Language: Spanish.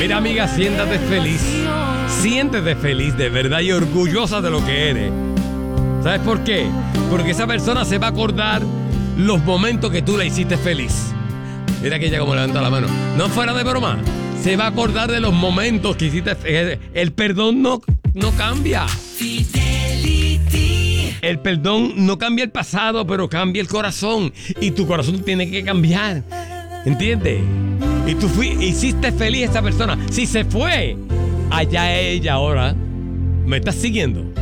Mira, amiga, siéntate feliz. Siéntete feliz de verdad y orgullosa de lo que eres. ¿Sabes por qué? Porque esa persona se va a acordar los momentos que tú la hiciste feliz. Mira que ella como levanta la mano. No, fuera de broma. Se va a acordar de los momentos que hiciste. El perdón no cambia. El perdón no cambia el pasado, pero cambia el corazón. Y tu corazón tiene que cambiar. ¿Entiendes? Y tú hiciste feliz a esa persona. Si se fue, allá ella ahora. ¿Me estás siguiendo?